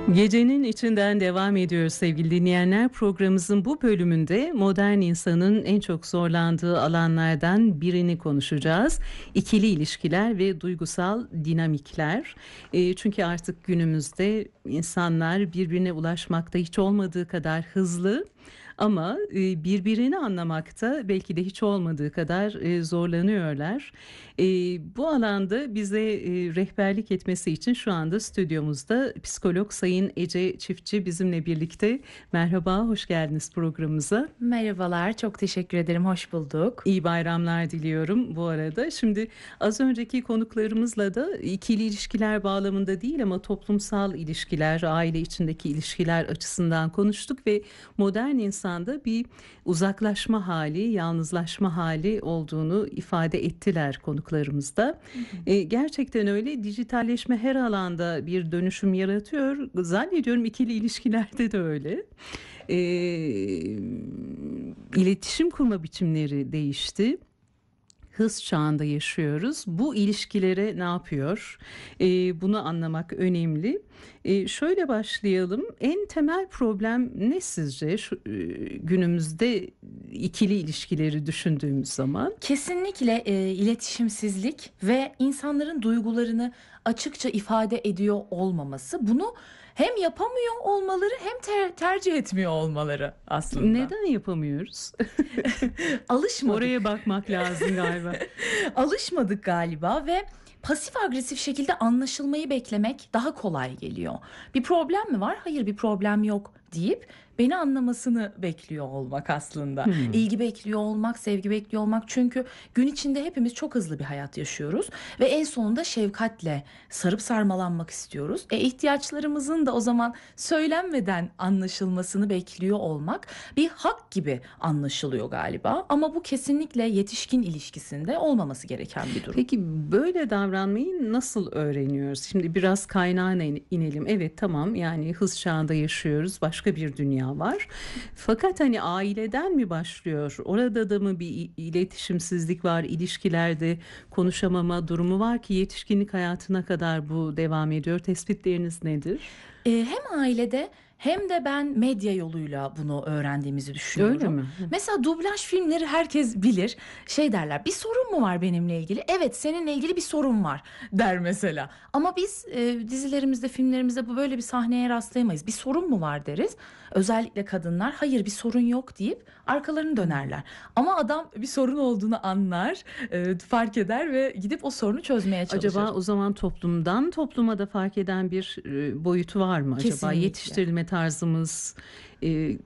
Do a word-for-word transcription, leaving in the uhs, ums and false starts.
Gecenin içinden devam ediyoruz sevgili dinleyenler. Programımızın bu bölümünde modern insanın en çok zorlandığı alanlardan birini konuşacağız. İkili ilişkiler ve duygusal dinamikler. E, çünkü artık günümüzde insanlar birbirine ulaşmakta hiç olmadığı kadar hızlı. Ama e, birbirini anlamakta belki de hiç olmadığı kadar e, zorlanıyorlar. E, Bu alanda bize e, rehberlik etmesi için şu anda stüdyomuzda psikolog Sayın Ece Çiftçi bizimle birlikte. Merhaba, hoş geldiniz programımıza. Merhabalar, çok teşekkür ederim, hoş bulduk. İyi bayramlar diliyorum bu arada. Şimdi az önceki konuklarımızla da ikili ilişkiler bağlamında değil ama toplumsal ilişkiler, aile içindeki ilişkiler açısından konuştuk ve modern insanda bir uzaklaşma hali, yalnızlaşma hali olduğunu ifade ettiler konuklarımız da. E, gerçekten öyle. Dijitalleşme her alanda bir dönüşüm yaratıyor. Zannediyorum ikili ilişkilerde de öyle. E, iletişim kurma biçimleri değişti. Hız çağında yaşıyoruz. Bu ilişkilere ne yapıyor? Ee, bunu anlamak önemli. Ee, şöyle başlayalım. En temel problem ne sizce şu, e, günümüzde ikili ilişkileri düşündüğümüz zaman? Kesinlikle e, iletişimsizlik ve insanların duygularını açıkça ifade ediyor olmaması. Bunu hem yapamıyor olmaları hem ter- tercih etmiyor olmaları aslında. Neden yapamıyoruz? Alışmadık. Oraya bakmak lazım galiba. Alışmadık galiba ve pasif agresif şekilde anlaşılmayı beklemek daha kolay geliyor. Bir problem mi var? Hayır, bir problem yok deyip beni anlamasını bekliyor olmak aslında. Hmm. İlgi bekliyor olmak, sevgi bekliyor olmak. Çünkü gün içinde hepimiz çok hızlı bir hayat yaşıyoruz ve en sonunda şefkatle sarıp sarmalanmak istiyoruz. E ihtiyaçlarımızın da o zaman söylenmeden anlaşılmasını bekliyor olmak bir hak gibi anlaşılıyor galiba. Ama bu kesinlikle yetişkin ilişkisinde olmaması gereken bir durum. Peki böyle davranmayı nasıl öğreniyoruz? Şimdi biraz kaynağına in- inelim. Evet, tamam, yani hız çağında yaşıyoruz. Başka bir dünya var. Fakat hani aileden mi başlıyor? Orada da mı bir i- iletişimsizlik var? İlişkilerde konuşamama durumu var ki yetişkinlik hayatına kadar bu devam ediyor. Tespitleriniz nedir? Ee, hem ailede hem de ben medya yoluyla bunu öğrendiğimizi düşünüyorum. Öyle mi? Mesela dublaj filmleri herkes bilir. Şey derler, bir sorun mu var benimle ilgili? Evet, seninle ilgili bir sorun var der mesela. Ama biz e, dizilerimizde, filmlerimizde bu böyle bir sahneye rastlayamayız. Bir sorun mu var deriz. Özellikle kadınlar hayır bir sorun yok deyip arkalarını dönerler. Ama adam bir sorun olduğunu anlar, e, fark eder ve gidip o sorunu çözmeye çalışır. Acaba o zaman toplumdan topluma da fark eden bir e, boyutu var mı acaba? Kesinlikle. Yetiştirilme tarzımız, e,